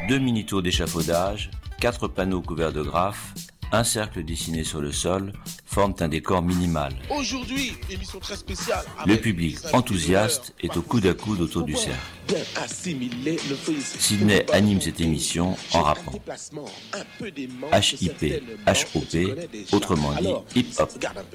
2 mini-tours d'échafaudage, 4 panneaux couverts de graphes, un cercle dessiné sur le sol forment un décor minimal. Aujourd'hui, émission très spéciale. Le public enthousiaste est au coude à coude autour du cercle. Sidney anime cette émission en rappant. HIP, HOP, autrement dit hip-hop.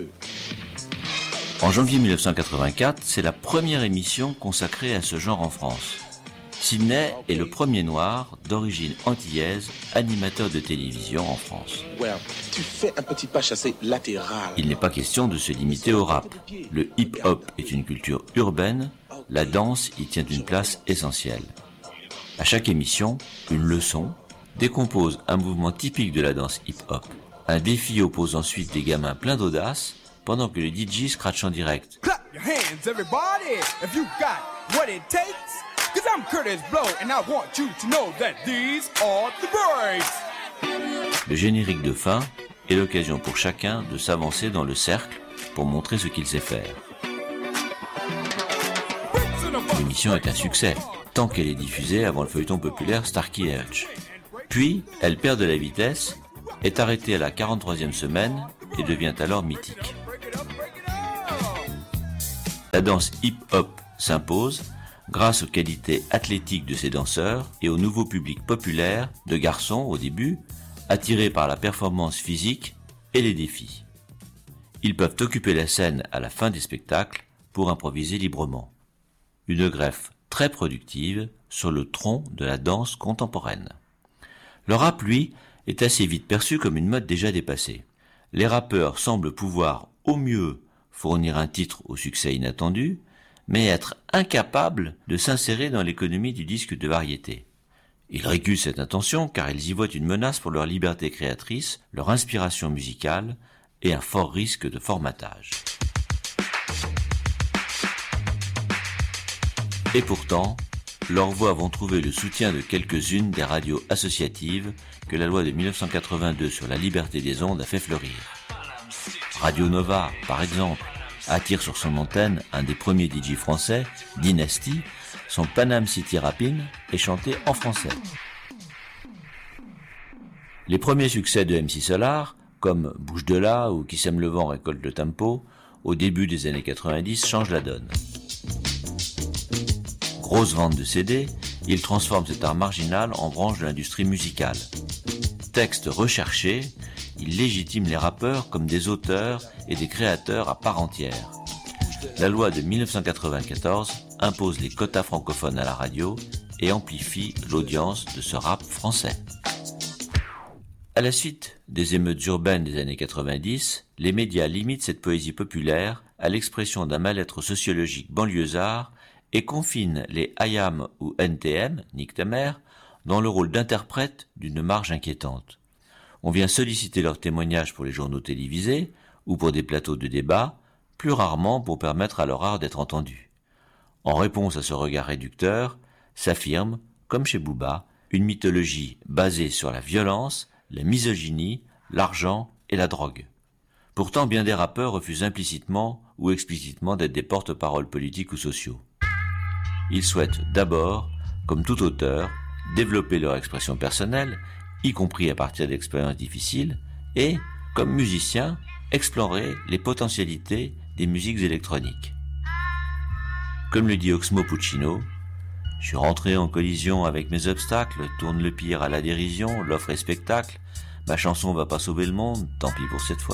En janvier 1984, c'est la première émission consacrée à ce genre en France. Sidney est le premier noir d'origine antillaise animateur de télévision en France. Tu fais un petit pas chassé latéral. Il n'est pas question de se limiter au rap. Le hip-hop est une culture urbaine, la danse y tient une place essentielle. À chaque émission, une leçon décompose un mouvement typique de la danse hip-hop. Un défi oppose ensuite des gamins pleins d'audace pendant que le DJ scratch en direct. Clap your hands, everybody, if you got what it takes. Cause I'm Curtis Blow and I want you to know that these are the breaks. Le générique de fin est l'occasion pour chacun de s'avancer dans le cercle pour montrer ce qu'il sait faire. L'émission est un succès, tant qu'elle est diffusée avant le feuilleton populaire Starkey Hutch. Puis, elle perd de la vitesse, est arrêtée à la 43e semaine et devient alors mythique. La danse hip-hop s'impose grâce aux qualités athlétiques de ses danseurs et au nouveau public populaire de garçons au début, attirés par la performance physique et les défis. Ils peuvent occuper la scène à la fin des spectacles pour improviser librement. Une greffe très productive sur le tronc de la danse contemporaine. Le rap, lui, est assez vite perçu comme une mode déjà dépassée. Les rappeurs semblent pouvoir au mieux fournir un titre au succès inattendu, mais être incapables de s'insérer dans l'économie du disque de variété. Ils récusent cette intention car ils y voient une menace pour leur liberté créatrice, leur inspiration musicale et un fort risque de formatage. Et pourtant, leurs voix vont trouver le soutien de quelques-unes des radios associatives que la loi de 1982 sur la liberté des ondes a fait fleurir. Radio Nova, par exemple, attire sur son antenne un des premiers DJ français, Dynasty. Son Panam City Rappin' est chanté en français. Les premiers succès de MC Solar, comme Bouge de là ou Qui sème le vent récolte le tempo, au début des années 90, changent la donne. Grosse vente de CD, il transforme cet art marginal en branche de l'industrie musicale. Texte recherché, il légitime les rappeurs comme des auteurs et des créateurs à part entière. La loi de 1994 impose les quotas francophones à la radio et amplifie l'audience de ce rap français. À la suite des émeutes urbaines des années 90, les médias limitent cette poésie populaire à l'expression d'un mal-être sociologique banlieusard et confinent les IAM ou NTM, Nick ta mère, dans le rôle d'interprète d'une marge inquiétante. On vient solliciter leurs témoignages pour les journaux télévisés ou pour des plateaux de débat, plus rarement pour permettre à leur art d'être entendu. En réponse à ce regard réducteur, s'affirme, comme chez Booba, une mythologie basée sur la violence, la misogynie, l'argent et la drogue. Pourtant, bien des rappeurs refusent implicitement ou explicitement d'être des porte-paroles politiques ou sociaux. Ils souhaitent d'abord, comme tout auteur, développer leur expression personnelle, y compris à partir d'expériences difficiles, et, comme musiciens, explorer les potentialités des musiques électroniques. Comme le dit Oxmo Puccino, « Je suis rentré en collision avec mes obstacles, tourne le pire à la dérision, l'offre est spectacle, ma chanson va pas sauver le monde, tant pis pour cette fois. »